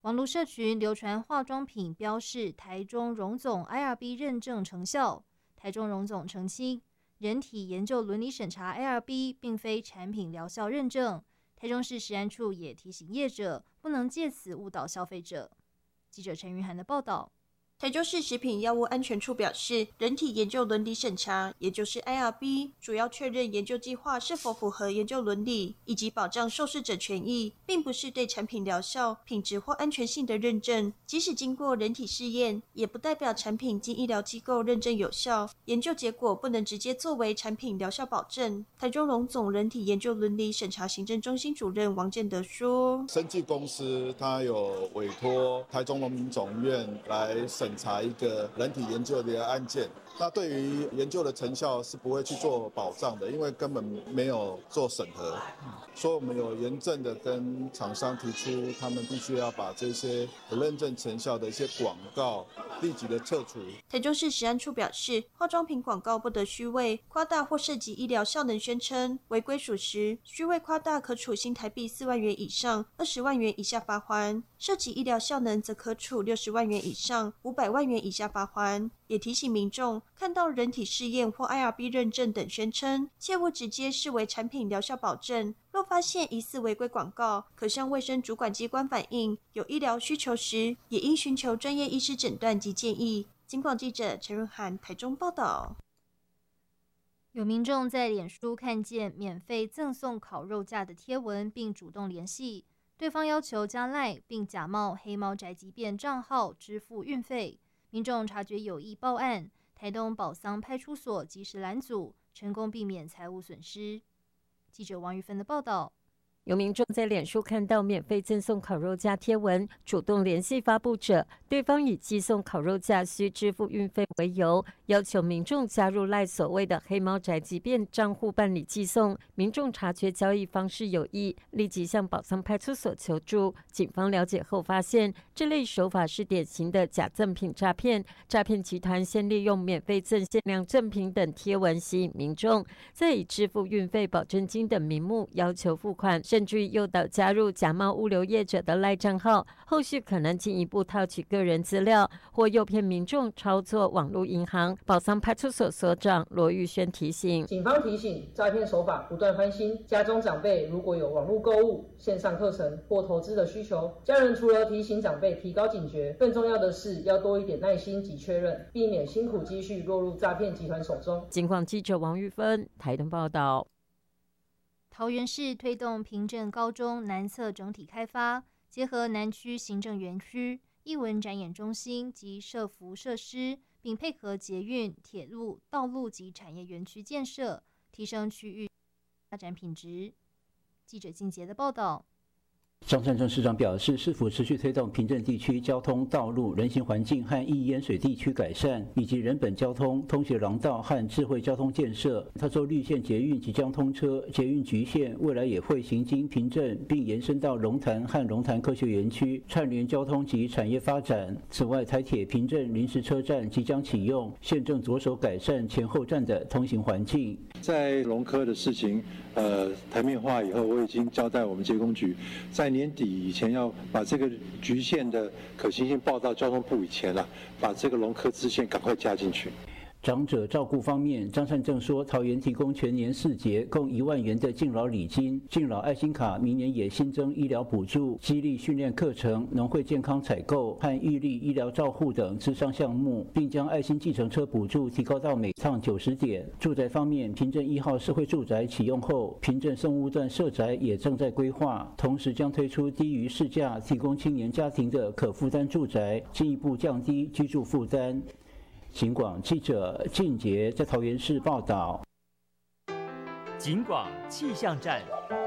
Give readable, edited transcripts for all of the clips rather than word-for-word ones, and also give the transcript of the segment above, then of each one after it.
网络社群流传化妆品标示台中荣总 IRB 认证成效，台中荣总澄清，人体研究伦理审查 IRB 并非产品疗效认证。台中市食安处也提醒业者，不能借此误导消费者。记者陈云涵的报道。 台中市食品药物安全处表示，人体研究伦理审查，也就是 IRB， 主要确认研究计划是否符合研究伦理，以及保障受试者权益，并不是对产品疗效、品质或安全性的认证。即使经过人体试验，也不代表产品经医疗机构认证有效，研究结果不能直接作为产品疗效保证。台中荣总人体研究伦理审查行政中心主任王建德说：“ 生技公司它有委托台中农民总院来审查一个人体研究的案件，那对于研究的成效是不会去做保障的，因为根本没有做审核。所以我们有严正的跟厂商提出，他们必须要把这些不认证成效的一些广告立即的撤除。” 台中市食安处表示，化妆品广告不得虚伪、夸大或涉及医疗效能宣称，违规属实，虚伪夸大可处新台币4万元以上20万元以下罚锾，涉及医疗效能则可处60万元以上500万元以下罚锾。也提醒民众，看到人体试验或 IRB 认证等宣称，切勿直接视为产品疗效保证。若发现疑似违规广告，可向卫生主管机关反映，有医疗需求时，也应寻求专业医师诊断及建议。警广记者陈润涵台中报道。 有民众在脸书看见免费赠送烤肉架的贴文，并主动联系，对方要求加赖，并假冒黑猫宅急便账号支付运费。民众察觉有异报案，台东宝桑派出所及时拦阻，成功避免财务损失。记者王玉芬的报道。 有民众在脸书看到免费赠送烤肉架贴文，主动联系发布者，对方以寄送烤肉架需支付运费为由，要求民众加入赖所谓的黑猫宅急便账户办理寄送。民众察觉交易方式有异，立即向宝桑派出所求助。警方了解后发现，这类手法是典型的假赠品诈骗。诈骗集团先利用免费赠限量赠品等贴文吸引民众，再以支付运费、保证金等名目要求付款。甚至诱导加入假冒物流业者的赖账号，后续可能进一步套取个人资料，或诱骗民众操作网络银行。宝桑派出所所长罗玉轩提醒， 警方提醒，诈骗手法不断翻新，家中长辈如果有网络购物、线上课程或投资的需求，家人除了提醒长辈提高警觉，更重要的是要多一点耐心及确认，避免辛苦积蓄落入诈骗集团手中。 警广记者王玉芬台东报道。 桃园市推动平镇高中南侧整体开发，结合南区行政园区、艺文展演中心及社服设施，并配合捷运、铁路、道路及产业园区建设，提升区域发展品质。记者金杰的报道。 张善政市长表示，市府持续推动平镇地区交通、道路、人行环境和易淹水地区改善，以及人本交通、通学廊道和智慧交通建设。他说，绿线捷运即将通车，捷运橘线未来也会行经平镇，并延伸到龙潭和龙潭科学园区，串联交通及产业发展。此外，台铁平镇临时车站即将启用，县政着手改善前后站的通行环境。 在龙科的事情，台面化以后，我已经交代我们捷工局，在年底以前要把这个局限的可行性报到交通部以前把这个龙科支线赶快加进去。 长者照顾方面，张善政说，桃园提供全年4节共1万元的敬老礼金，敬老爱心卡明年也新增医疗补助、激励训练课程、农会健康采购和预立医疗照护等咨商项目，并将爱心计程车补助提高到每趟90点。住宅方面，平镇1号社会住宅启用后，平镇松屋段社宅也正在规划，同时将推出低于市价提供青年家庭的可负担住宅，进一步降低居住负担。警广记者靳杰在桃园市报道。 警广气象站。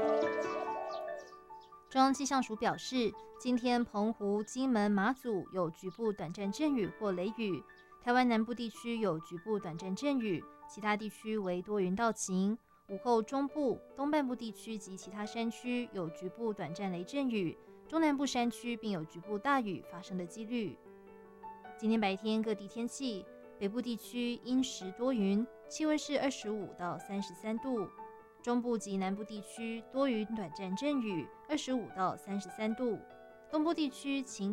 中央气象署表示，今天澎湖、金门、马祖有局部短暂阵雨或雷雨，台湾南部地区有局部短暂阵雨，其他地区为多云到晴。午后中部、东半部地区及其他山区有局部短暂雷阵雨，中南部山区并有局部大雨发生的几率。今天白天各地天气，北部地区阴时多云，气温是25到33度；中部及南部地区多云短暂阵雨，25到33度；东部地区晴